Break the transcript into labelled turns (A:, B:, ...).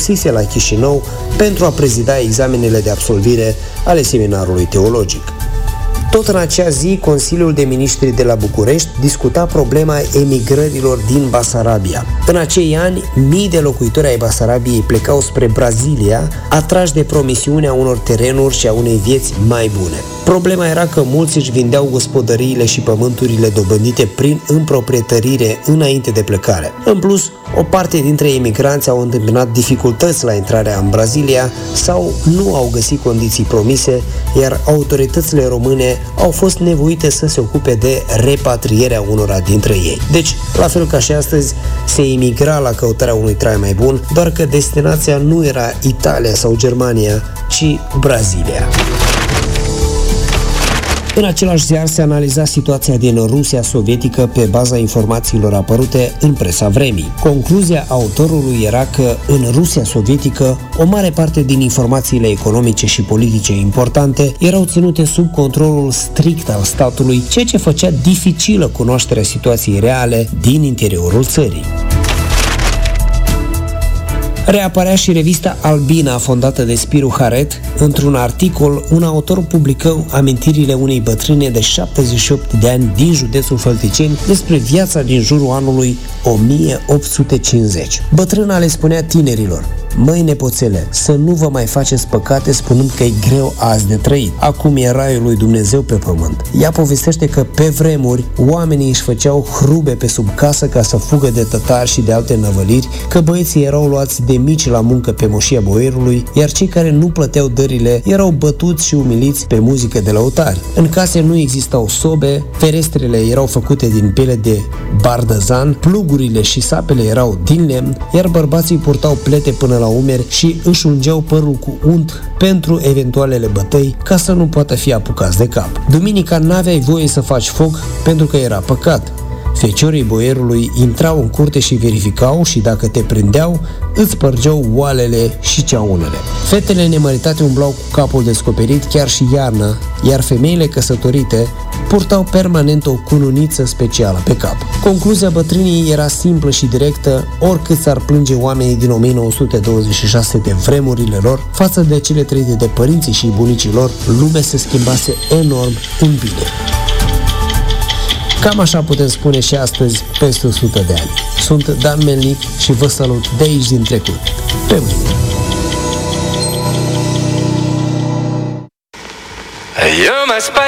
A: sosise la Chișinău pentru a prezida examenele de absolvire ale seminarului teologic. Tot în acea zi, Consiliul de Ministri de la București discuta problema emigrărilor din Basarabia. În acei ani, mii de locuitori ai Basarabiei plecau spre Brazilia, atrași de promisiunea unor terenuri și a unei vieți mai bune. Problema era că mulți își vindeau gospodăriile și pământurile dobândite prin împroprietărire înainte de plecare. În plus, o parte dintre emigranți au întâmpinat dificultăți la intrarea în Brazilia sau nu au găsit condiții promise, iar autoritățile române au fost nevoite să se ocupe de repatrierea unora dintre ei. Deci, la fel ca și astăzi, se emigra la căutarea unui trai mai bun, doar că destinația nu era Italia sau Germania, ci Brazilia. În același ziar se analiza situația din Rusia sovietică pe baza informațiilor apărute în presa vremii. Concluzia autorului era că în Rusia sovietică o mare parte din informațiile economice și politice importante erau ținute sub controlul strict al statului, ceea ce făcea dificilă cunoașterea situației reale din interiorul țării. Reapărea și revista Albina, fondată de Spiru Haret. Într-un articol, un autor publică amintirile unei bătrâne de 78 de ani din județul Fălticeni despre viața din jurul anului 1850. Bătrâna le spunea tinerilor: măi nepoțele, să nu vă mai faceți păcate spunând că e greu azi de trăit. Acum e raiul lui Dumnezeu pe pământ. Ea povestește că pe vremuri oamenii își făceau hrube pe sub casă ca să fugă de tătari și de alte năvăliri, că băieții erau luați de mici la muncă pe moșia boierului, iar cei care nu plăteau dările erau bătuți și umiliți pe muzică de lăutari. În case nu existau sobe, ferestrele erau făcute din piele de bardăzan, plugurile și sapele erau din lemn, iar bărbații purtau plete până la umeri și își ungeau părul cu unt pentru eventualele bătăi, ca să nu poată fi apucați de cap. Duminica n-aveai voie să faci foc pentru că era păcat. Feciorii boierului intrau în curte și verificau și dacă te prindeau, îți spărgeau oalele și ceaunele. Fetele nemăritate umblau cu capul descoperit chiar și iarna, iar femeile căsătorite purtau permanent o cununiță specială pe cap. Concluzia bătrânii era simplă și directă: oricât s-ar plânge oamenii din 1926 de vremurile lor față de cele trăite de părinții și bunicii lor, lumea se schimbase enorm în bine. Cam așa putem spune și astăzi, peste 100 de ani. Sunt Dan Melnic și vă salut de aici din trecut. Pe mâine!